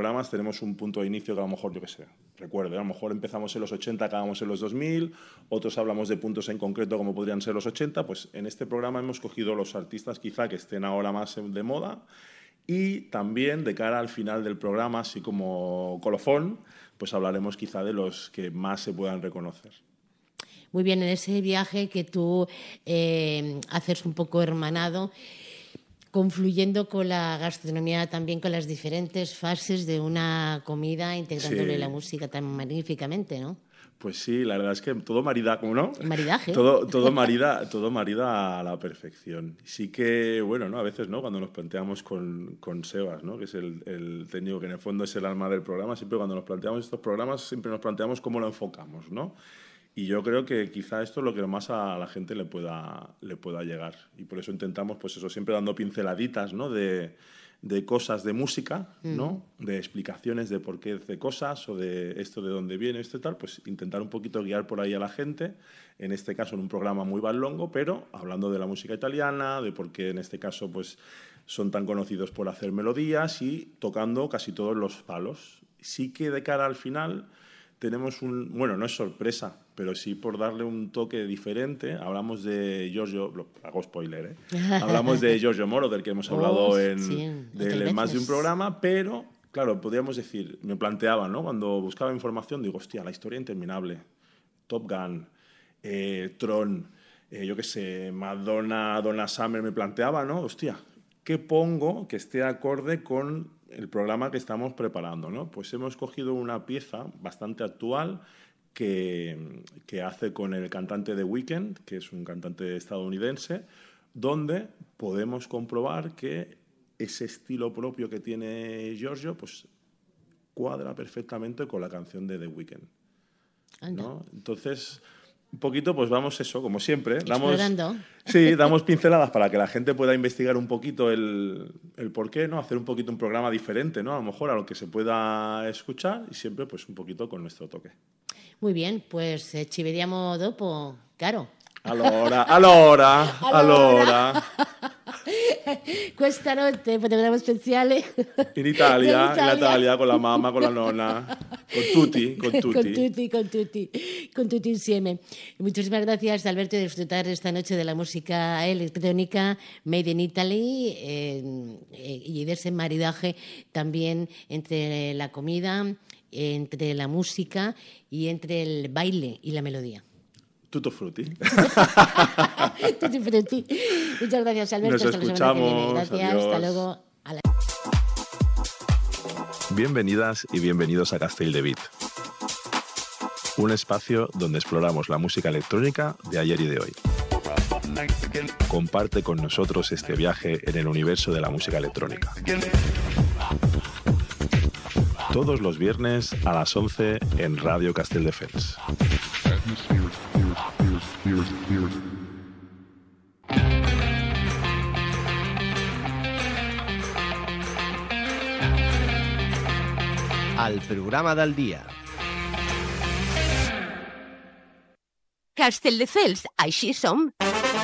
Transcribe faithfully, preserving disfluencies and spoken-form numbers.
programas tenemos un punto de inicio que a lo mejor, yo qué sé, recuerdo, a lo mejor empezamos en los ochenta, acabamos en los dos mil, otros hablamos de puntos en concreto como podrían ser los ochenta, pues en este programa hemos cogido los artistas quizá que estén ahora más de moda y también de cara al final del programa, así como colofón, pues hablaremos quizá de los que más se puedan reconocer. Muy bien, en ese viaje que tú eh, haces un poco hermanado, confluyendo con la gastronomía, también con las diferentes fases de una comida, integrándole Sí. la música tan magníficamente, ¿no? Pues sí, la verdad es que todo marida, ¿cómo no? Maridaje. Todo, todo, marida, todo marida a la perfección. Sí que, bueno, ¿no? A veces, ¿no? Cuando nos planteamos con, con Sebas, ¿no? Que es el, el técnico que en el fondo es el alma del programa, siempre cuando nos planteamos estos programas, siempre nos planteamos cómo lo enfocamos, ¿no? Y yo creo que quizá esto es lo que más a la gente le pueda, le pueda llegar. Y por eso intentamos, pues eso, siempre dando pinceladitas, ¿no? de, de cosas de música, ¿no? Mm. De explicaciones de por qué de cosas o de esto de dónde viene, esto y tal, pues intentar un poquito guiar por ahí a la gente, en este caso en un programa muy bailongo, pero hablando de la música italiana, de por qué en este caso pues son tan conocidos por hacer melodías y tocando casi todos los palos. Sí que de cara al final tenemos un... Bueno, no es sorpresa, pero sí por darle un toque diferente. Hablamos de Giorgio... Hago spoiler, ¿eh? Hablamos de Giorgio Moroder, que hemos hablado oh, en, sí, de, en más de un programa, pero, claro, podríamos decir... Me planteaba, ¿no? Cuando buscaba información, digo, hostia, la historia interminable, Top Gun, eh, Tron, eh, yo qué sé, Madonna, Donna Summer, me planteaba, ¿no? Hostia, ¿qué pongo que esté acorde con el programa que estamos preparando, ¿no? Pues hemos cogido una pieza bastante actual que, que hace con el cantante The Weeknd, que es un cantante estadounidense, donde podemos comprobar que ese estilo propio que tiene Giorgio pues cuadra perfectamente con la canción de The Weeknd, ¿no? Entonces, un poquito, pues vamos eso, como siempre. Damos, sí, damos pinceladas para que la gente pueda investigar un poquito el, el porqué, ¿no? Hacer un poquito un programa diferente, ¿no? A lo mejor a lo que se pueda escuchar y siempre, pues, un poquito con nuestro toque. Muy bien, pues eh, ci vediamo dopo, caro. Allora, allora, allora. Questa notte programma speciale in Italia, in Italia, in Italia con la mamma, con la nonna, con tutti, con tutti. Con tutti, con tutti, con tutti insieme. Muchísimas gracias, Alberto, de disfrutar esta noche de la música electrónica Made in Italy eh, eh, y de ese maridaje también entre la comida, entre la música y entre el baile y la melodía. Tutto frutti. Tutti frutti. Muchas gracias, Alberto. Nos hasta escuchamos. La semana que viene. Gracias, adiós. Hasta luego. A la... Bienvenidas y bienvenidos a Castell de Beat, un espacio donde exploramos la música electrónica de ayer y de hoy. Comparte con nosotros este viaje en el universo de la música electrónica. Todos los viernes a las once en Radio Castelldefels. Al programa del dia. Castelldefels, així som.